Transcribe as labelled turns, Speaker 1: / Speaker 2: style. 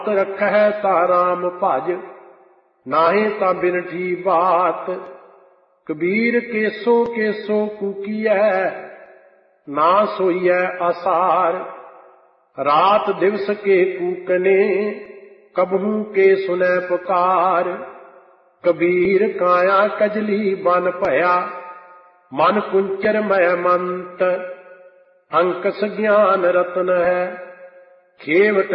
Speaker 1: रखै ता राम भज, नाहे ता बिनठी बात। कबीर केसो केसो कूकीऐ, ना सोईऐ आसार। रात दिवस के कूकने, कबहू के सुनै पुकार। कबीर काया कजली बन भया, मन कुंचर मय मंत। अंकस ज्ञान रतन है, खेवट